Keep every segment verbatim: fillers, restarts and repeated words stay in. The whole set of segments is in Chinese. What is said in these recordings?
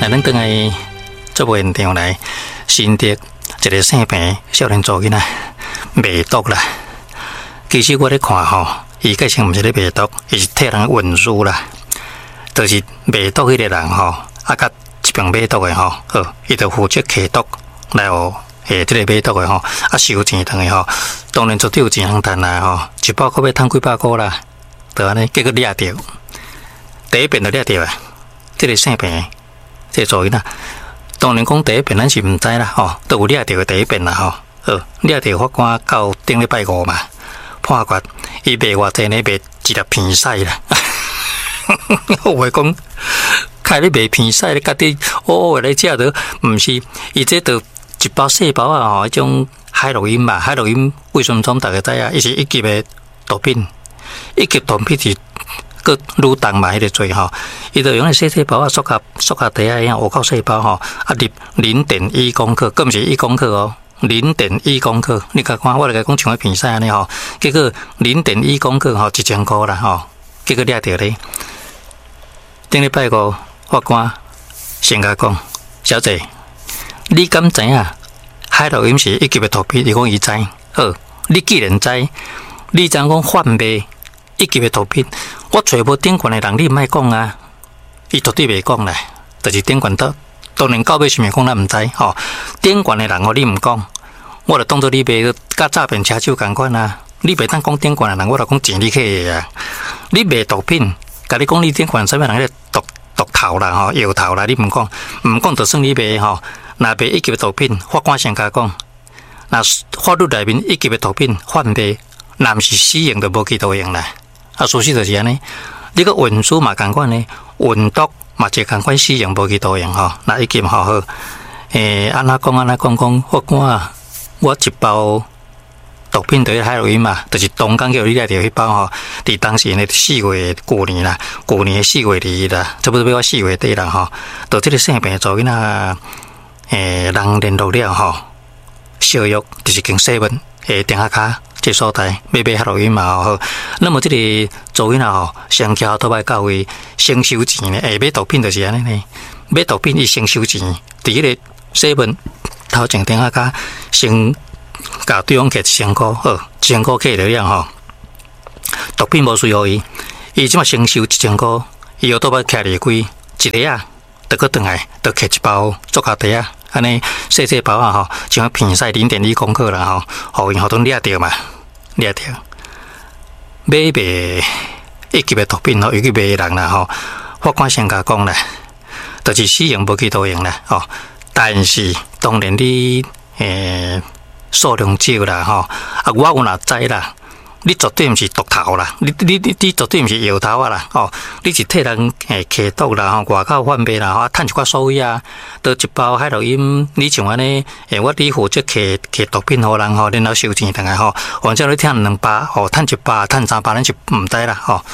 来，咱等来做部现场来，新竹一个生病少年做囡仔卖毒啦。其实我咧看吼，伊个性毋是咧卖毒，伊是替人运输啦。就是卖毒迄个人吼，啊，甲一边买毒的吼，好，伊就负责摕毒来互诶，即个买毒的吼，啊收钱等于吼，当然绝对有钱通赚啦吼，一包可要赚几百箍啦，就安尼，结果掠着，第一遍就掠着啊，即个生病，即个做囡仔。当然讲第一遍咱是毋知啦吼，都有掠着的第一遍啦吼，好，掠着法官到顶礼拜五嘛，判决伊卖偌济呢，卖一粒片屎啦。我话讲，开咧卖片屎咧，家己哦来食着，毋是，伊这着一包细包啊吼，迄种海洛因嘛，海洛因为什么总大家知影？伊是一级的毒品，一级毒品是个愈重嘛，迄个罪吼，伊着用个细细包啊，塑胶塑胶袋啊，样五到细包吼，啊入零点一公克，更毋是一公克哦。零点一公克，你甲看，我来甲讲像个片屎安尼吼，结果零点一公克吼，一千箍啦吼，结果掠着咧。顶礼拜五，法官先甲讲，小姐，你敢知影海洛因是一级的毒品？伊讲伊知，好，你既然知，你怎讲贩卖一级的毒品？我找无顶悬的人，你毋爱讲啊，伊绝对袂讲啦，就是顶悬到。当然，到尾是咪讲咱毋知吼？顶悬的人，你毋讲，我就当作你卖甲诈骗车手共款啊！你袂当讲顶悬的人，我就讲钱你去的啊！你卖毒品，甲你讲你顶悬什么人咧毒毒头啦吼，药头啦，你毋讲，毋讲就算你卖吼，若卖一级的毒品，法官先甲讲，若法律内面一级的毒品贩卖，若毋是死刑就无期徒刑啦。啊，事实就是安尼，你个运输嘛共款呢，运毒。嘛，一共款死刑无期徒刑吼，那已经好好。诶，安那讲安那讲讲，法官啊，我一包毒品对海洛因嘛，就是东港叫你掠着迄包吼，伫当时呢四月旧年啦，旧年四月二日啦，差不多要我四月底啦吼，到这个生病做囡仔，诶，人联络了吼，小约就是经西门诶电话卡。这所在买买海洛因嘛好，那么这个做囡仔吼，先桥倒摆到位，先收钱呢。诶，买毒品就是安尼呢，买毒品伊先收钱，伫迄个西门头前电话卡先甲对方摕一千箍，好，一千箍摕了了吼。毒品无需要伊，伊即马先收一千箍，伊后倒摆徛离开一个啊，得个转来，得摕一包塑胶袋啊，安尼细细包啊吼，像片屎零点一公克啦吼，互因互当掠着嘛。掠着买卖一级的毒品吼，尤其卖人啦吼，法官先甲讲啦，就是死刑无期徒刑啦吼。但是当然你诶数量少啦吼，啊我有若知啦，你绝对毋是毒头啦，你你你你绝对毋是药头啊啦吼，你是替人诶摕毒啦吼，外口贩卖啦吼，趁一寡所谓啊，倒一包海洛因，你像安尼诶，我你负责摕摕毒品互人吼，然后收钱等下吼，反正你趁两包吼，趁一包，趁三包，咱是毋知啦吼。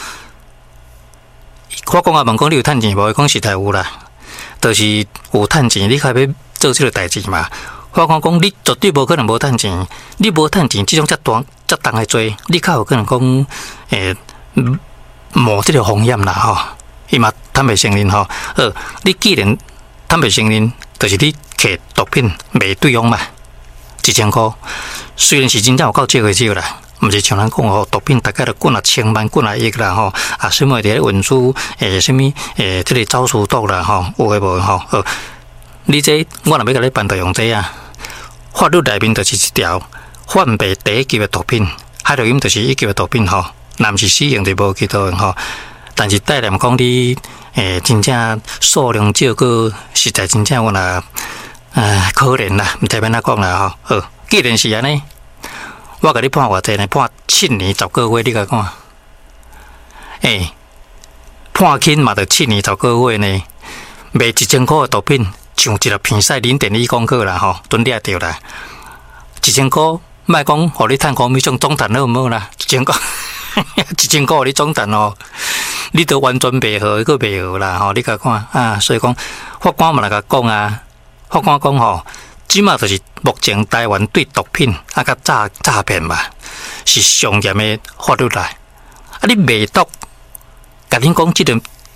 我讲啊，问讲你有趁钱无？伊讲实在有啦，就是有趁钱，你才要做这个代志嘛。法官讲，你绝对无可能无趁钱，你无趁钱，这种遮大遮重的罪，你较有可能讲，诶、欸，冒这个风险啦吼。伊嘛坦白承认吼，呃，你既然坦白承认，就是你摕毒品卖对方嘛，一千箍，虽然是真正有够少的少啦，毋是像咱讲吼，毒品大概都滚啊千万、滚啊亿啦吼，啊，什么伫咧运输，诶，什么诶，这个招数毒啦吼，有诶无吼，呃。你这我若要甲你办，就用这啊。法律内面就是一条贩卖第一级的毒品，海洛因就是一级的毒品吼，若毋是死刑就无期徒刑吼。但是带念讲你诶，真正数量少，个实在真正我若啊可怜啦，毋知要哪讲啦吼。好，既然是安尼，我甲你判偌济呢？判七年十个月，你甲看。诶，判轻嘛，就七年十个月呢，卖一千块的毒品。像一粒片屎零点一公克啦吼，都掠着啦。一千箍，莫讲，互你趁五米种总赚好毋好啦？一千箍，一千箍互你总赚哦，你都完全袂好，佫袂好啦吼。你甲看啊，所以讲法官嘛来甲讲啊，法官讲吼，即马就是目前台湾对毒品啊甲诈诈骗嘛，是上严的法律啦。啊，你卖毒，甲恁讲即个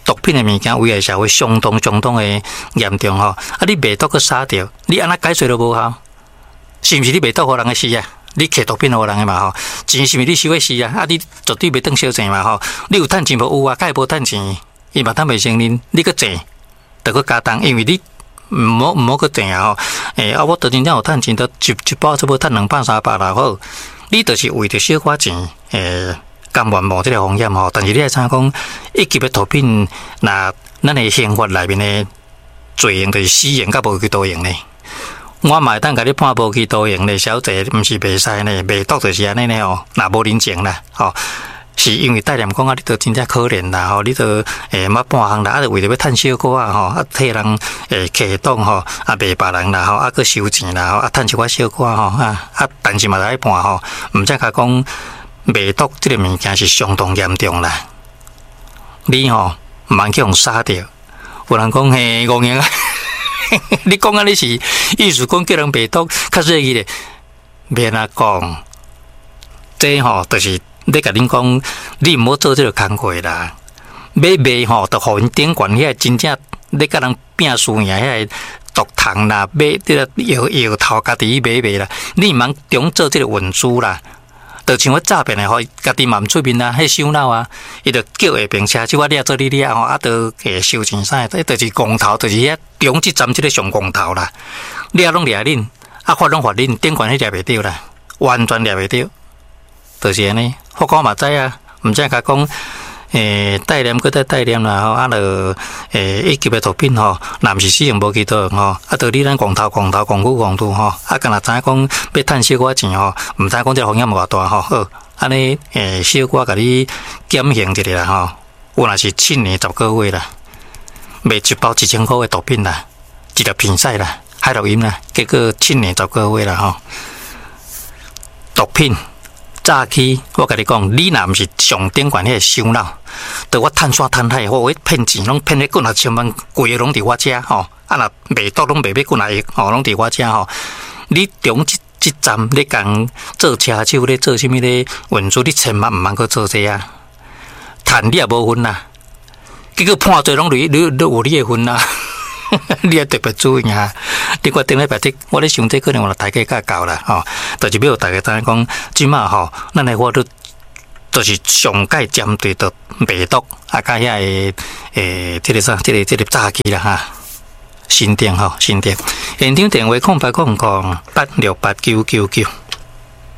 毒品的物件危害社会相当相当的严重吼。啊，你卖毒去杀掉，你安那解决都无效，是毋是你卖毒互人个死啊？你摕毒品互人个嘛吼，钱是毋是你收个死啊？啊，你绝对袂当烧钱嘛吼。你有趁钱无有啊？假无趁钱，伊嘛趁袂成年，你个钱得个加重，因为你毋好毋好个钱啊吼。诶、欸，啊，我得真正有趁钱，得一一包差不多趁两百三百啦好。你就是为着小可钱，诶、欸，甘愿冒这个风险吼。但是你爱知影讲，一级的毒品，那咱的刑法内面的罪刑就是死刑，甲无期徒刑呢。我嘛会当甲你判无期徒刑呢，小姐，毋是袂使呢，卖毒就是安尼呢吼，若无人情啦，吼、哦，是因为带念讲啊，你都真正可怜啦，吼，你都诶，乜半行啦，啊，为着要趁小可啊，吼，啊，替人诶客挡吼，啊，卖别人啦，吼，啊，佮收钱啦，吼，啊，趁一寡小可吼，啊，啊，但是嘛来判吼，毋则甲讲卖毒即个物件是相当严重啦，你吼毋通去用杀掉，有人讲嘿，五年啊。你讲啊，你是意思讲叫人卖毒，较热议咧，免啊讲，这吼就是你甲恁讲，你毋好做这个工课啦。买卖吼，就互因顶管遐真正你甲人拼输赢遐毒糖啦，买这个药药头家己去买卖啦，你毋通中做这个运输啦。就像我诈骗的吼，家己嘛毋出面啊，迄收脑啊，伊就叫下边车，即我你啊做你你啊吼，啊都诶收钱啥，迄就是公头，就是遐中即站即个上公头啦。你啊拢掠恁，啊法拢法恁，顶管迄掠袂着啦，完全掠袂着，就是安尼。法官嘛知啊，毋知甲讲。诶，带念搁再带念啦吼，啊，就诶一级的毒品吼，若毋是死刑无期徒刑吼，啊，就你咱狂头狂头狂呼狂吐吼，啊，敢若知影讲要趁小可钱吼，毋知讲这风险偌大吼，好，安尼诶小可甲你减刑一下啦吼，有若是七年十个月啦，卖一包一千块的毒品啦，一粒片屎啦，海洛因啦，结果七年十个月啦吼，毒品。早起，我甲你讲，你若毋是上顶管迄个收脑，得我趁山趁海，我骗钱拢骗咧几若千万，贵个拢伫我遮吼。啊，若卖毒拢卖要几若亿，吼，拢伫我遮吼。你中一一站咧共做车手咧做啥物咧运输，你千万毋通去做这啊！趁你也无分啦，结果判罪拢你你你有你的分啦。你要特别注意啊！你我顶礼拜这，我咧想这可能我大家较够啦吼，就是要大家知影讲，即马吼，咱的法律就是上界针对着卖毒啊，甲遐个诶，这个啥，这个这个诈欺啦哈，新店吼，新店，现场电话空白空空八六八九九九。